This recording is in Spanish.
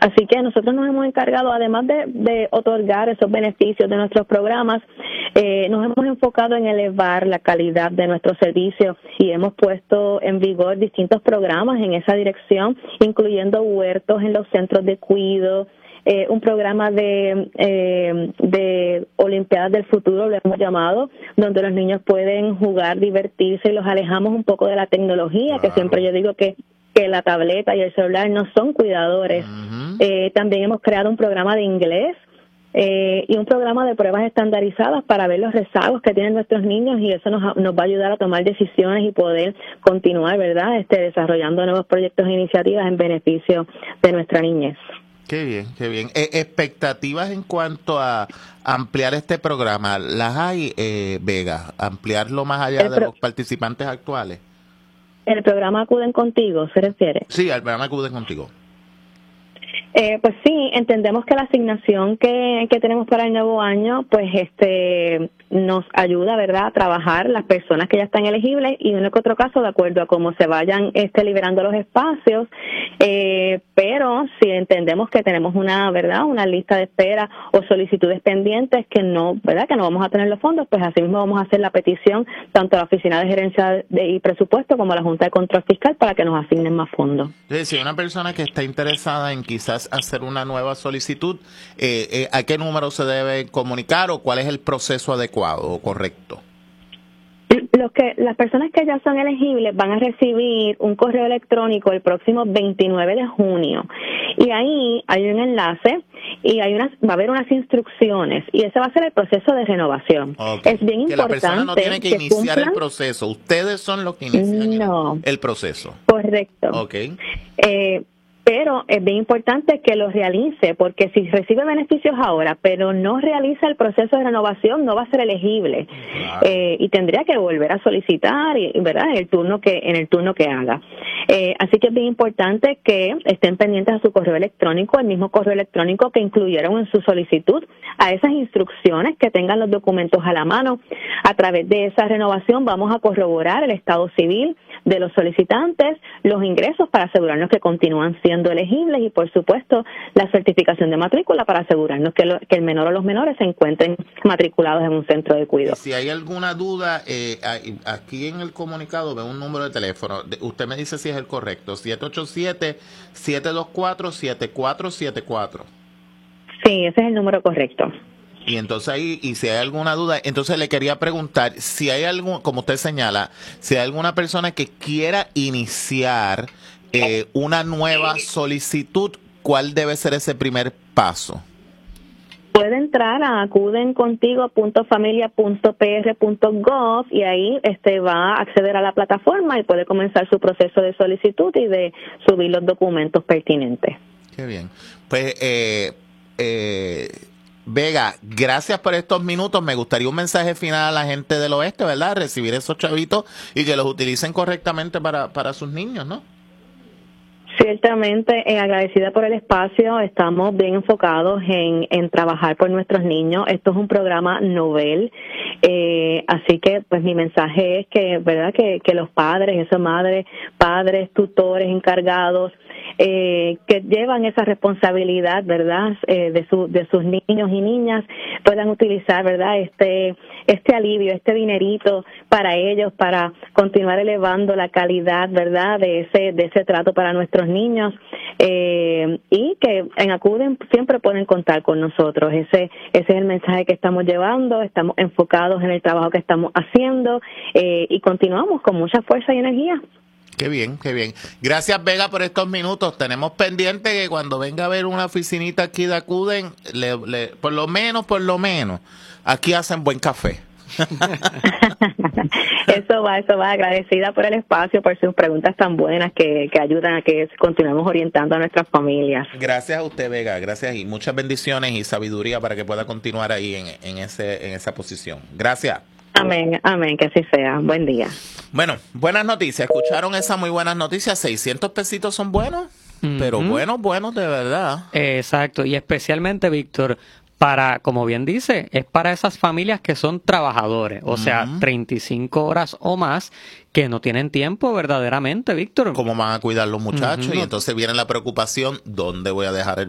Así que nosotros nos hemos encargado, además de otorgar esos beneficios de nuestros programas, nos hemos enfocado en elevar la calidad de nuestros servicios y hemos puesto en vigor distintos programas en esa dirección, incluyendo huertos en los centros de cuidado, un programa de Olimpiadas del Futuro, lo hemos llamado, donde los niños pueden jugar, divertirse y los alejamos un poco de la tecnología, que siempre yo digo que la tableta y el celular no son cuidadores. También hemos creado un programa de inglés y un programa de pruebas estandarizadas para ver los rezagos que tienen nuestros niños, y eso nos va a ayudar a tomar decisiones y poder continuar, ¿verdad?, desarrollando nuevos proyectos e iniciativas en beneficio de nuestra niñez. Qué bien, qué bien. ¿Expectativas en cuanto a ampliar este programa? ¿Las hay, Vega? ¿Ampliarlo más allá de los participantes actuales? ¿El programa Acuden Contigo se refiere? Sí, al programa Acuden Contigo. Pues sí, entendemos que la asignación que tenemos para el nuevo año, pues nos ayuda, ¿verdad?, a trabajar las personas que ya están elegibles, y en el otro caso, de acuerdo a cómo se vayan liberando los espacios, pero si entendemos que tenemos una lista de espera o solicitudes pendientes que no vamos a tener los fondos, pues así mismo vamos a hacer la petición tanto a la Oficina de Gerencia y Presupuesto como a la Junta de Control Fiscal para que nos asignen más fondos. Entonces, si hay una persona que está interesada en quizás hacer una nueva solicitud, ¿a qué número se debe comunicar o cuál es el proceso adecuado o correcto? Las personas que ya son elegibles van a recibir un correo electrónico el próximo 29 de junio, y ahí hay un enlace y va a haber unas instrucciones, y ese va a ser el proceso de renovación. Okay. Es bien que importante la persona no tiene que iniciar el proceso, ustedes son los que inician el proceso. Correcto. Okay. Pero es bien importante que lo realice, porque si recibe beneficios ahora, pero no realiza el proceso de renovación, no va a ser elegible. Claro. Y tendría que volver a solicitar, ¿verdad?, en el turno que haga. Así que es bien importante que estén pendientes a su correo electrónico, el mismo correo electrónico que incluyeron en su solicitud, a esas instrucciones, que tengan los documentos a la mano. A través de esa renovación vamos a corroborar el estado civil de los solicitantes, los ingresos para asegurarnos que continúan siendo elegibles, y por supuesto la certificación de matrícula para asegurarnos que el menor o los menores se encuentren matriculados en un centro de cuidado. Si hay alguna duda, aquí en el comunicado veo un número de teléfono, usted me dice si es el correcto, 787-724-7474. Sí, ese es el número correcto. Y entonces ahí, y si hay alguna duda, entonces le quería preguntar si hay como usted señala, si hay alguna persona que quiera iniciar una nueva solicitud, ¿cuál debe ser ese primer paso? Puede entrar a acudencontigo.familia.pr.gov y ahí va a acceder a la plataforma y puede comenzar su proceso de solicitud y de subir los documentos pertinentes. Qué bien. Pues, Vega, gracias por estos minutos. Me gustaría un mensaje final a la gente del oeste, ¿verdad? Recibir esos chavitos y que los utilicen correctamente para sus niños, ¿no? Ciertamente, agradecida por el espacio. Estamos bien enfocados en trabajar por nuestros niños. Esto es un programa novel, así que pues mi mensaje es que, ¿verdad?, que los padres, esas madres, padres, tutores, encargados, que llevan esa responsabilidad, ¿verdad?, de sus niños y niñas, puedan utilizar, ¿verdad?, este alivio, este dinerito para ellos, para continuar elevando la calidad, ¿verdad?, de ese trato para nuestros niños, y que en Acuden siempre pueden contar con nosotros. Ese es el mensaje que estamos llevando. Estamos enfocados en el trabajo que estamos haciendo, y continuamos con mucha fuerza y energía. Qué bien, qué bien. Gracias, Vega, por estos minutos. Tenemos pendiente que cuando venga a ver una oficinita aquí de Acuden, por lo menos, aquí hacen buen café. Eso va, agradecida por el espacio, por sus preguntas tan buenas que ayudan a que continuemos orientando a nuestras familias. Gracias a usted, Vega, gracias, y muchas bendiciones y sabiduría para que pueda continuar ahí en esa posición. Gracias. Amén, que así sea. Buen día. Bueno, buenas noticias. ¿Escucharon esas muy buenas noticias? 600 pesitos son buenos, pero buenos de verdad. Exacto, y especialmente, Víctor, como bien dice, es para esas familias que son trabajadores, o sea, 35 horas o más, que no tienen tiempo verdaderamente, Víctor. ¿Cómo van a cuidar los muchachos? Y entonces viene la preocupación, ¿dónde voy a dejar